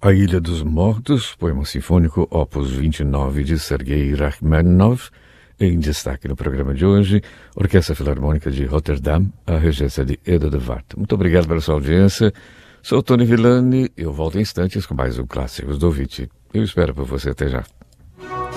A Ilha dos Mortos, poema sinfônico opus 29 de Sergei Rachmaninoff, em destaque no programa de hoje, Orquestra Filarmônica de Rotterdam, a regência de Eda de Waart. Muito obrigado pela sua audiência. Sou Tony Villani, eu volto em instantes com mais um Clássicos do Ouvinte. Eu espero por você até já.